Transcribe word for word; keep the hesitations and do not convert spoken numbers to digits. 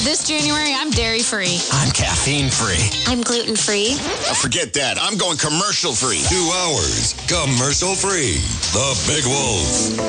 This January, I'm dairy-free. I'm caffeine-free. I'm gluten-free. Oh, forget that. I'm going commercial-free. Two hours commercial-free. The Big Wolf.